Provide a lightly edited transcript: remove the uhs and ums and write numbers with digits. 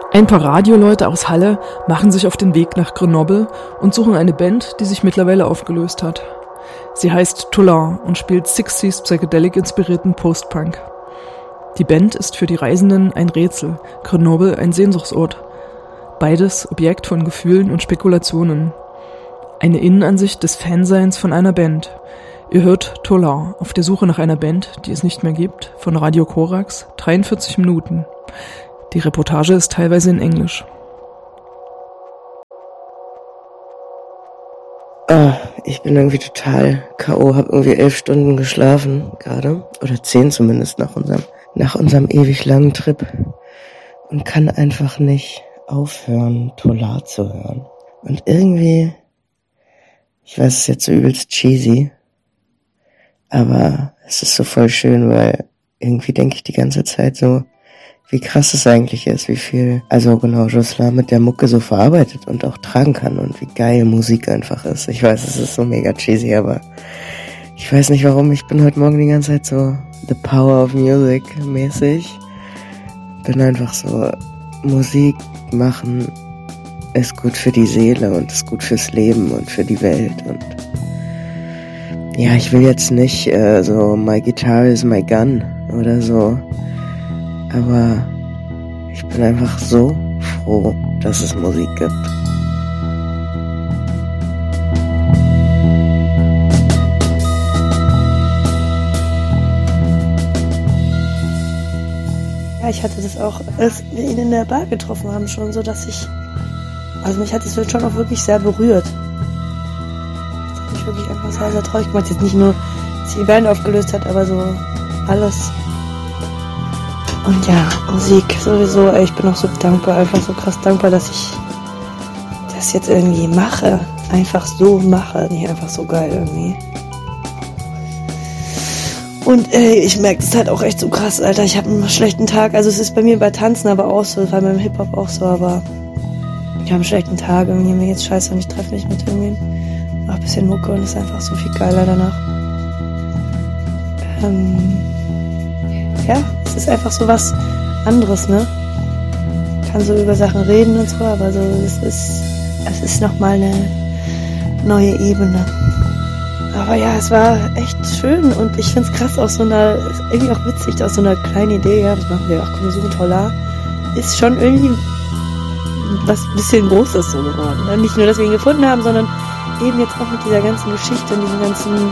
Ein paar Radioleute aus Halle machen sich auf den Weg nach Grenoble und suchen eine Band, die sich mittlerweile aufgelöst hat. Sie heißt Tolar und spielt 60s Psychedelic-inspirierten Post-Punk. Die Band ist für die Reisenden ein Rätsel, Grenoble ein Sehnsuchtsort. Beides Objekt von Gefühlen und Spekulationen. Eine Innenansicht des Fanseins von einer Band. Ihr hört Tolar auf der Suche nach einer Band, die es nicht mehr gibt, von Radio Korax, 43 Minuten. Die Reportage ist teilweise in Englisch. Ich bin irgendwie total K.O., habe irgendwie 11 Stunden geschlafen gerade, oder 10 zumindest nach unserem ewig langen Trip und kann einfach nicht aufhören, Tolar zu hören. Und irgendwie, ich weiß, es ist jetzt so übelst cheesy, aber es ist so voll schön, weil irgendwie denke ich die ganze Zeit so, wie krass es eigentlich ist, wie viel, also genau, Jocelyn mit der Mucke so verarbeitet und auch tragen kann und wie geil Musik einfach ist. Ich weiß, es ist so mega cheesy, aber ich weiß nicht warum, ich bin heute Morgen die ganze Zeit so The Power of Music mäßig. Bin einfach so, Musik machen ist gut für die Seele und ist gut fürs Leben und für die Welt und ja, ich will jetzt nicht so My Guitar is my gun oder so, aber ich bin einfach so froh, dass es Musik gibt. Ja, ich hatte das auch, als wir ihn in der Bar getroffen haben, schon so, dass mich hat es schon auch wirklich sehr berührt. Das hat mich wirklich einfach sehr, sehr traurig gemacht. Jetzt nicht nur, dass sie die Band aufgelöst hat, aber so alles. Und ja, Musik sowieso, ich bin auch so dankbar, einfach so krass dankbar, dass ich das jetzt irgendwie mache. Einfach so mache, nicht einfach so geil irgendwie. Und ich merke das halt auch echt so krass, Alter, ich habe einen schlechten Tag, also es ist bei mir bei Tanzen aber auch so, das war beim Hip-Hop auch so, aber ich habe einen schlechten Tag, irgendwie mir geht's scheiße und ich treffe mich mit irgendwem, mach ein bisschen Mucke und es ist einfach so viel geiler danach. Ja, es ist einfach so was anderes, ne? Kann so über Sachen reden und so, aber so, es ist nochmal eine neue Ebene. Aber ja, es war echt schön und ich find's krass, aus irgendwie auch witzig, aus so einer kleinen Idee, ja, was machen wir, ach komm, wir suchen Tolar, ist schon irgendwie was ein bisschen Großes so geworden. Ne? Nicht nur, dass wir ihn gefunden haben, sondern eben jetzt auch mit dieser ganzen Geschichte und diesem ganzen